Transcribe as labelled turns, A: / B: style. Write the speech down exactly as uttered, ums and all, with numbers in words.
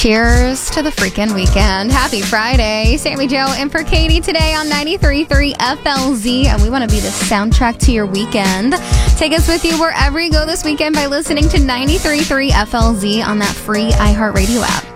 A: Cheers to the freaking weekend. Happy Friday. Sammy Joe in for Katie today on ninety-three point three F L Z, and we want to be the soundtrack to your weekend. Take us with you wherever you go this weekend by listening to ninety-three point three F L Z on that free iHeartRadio app.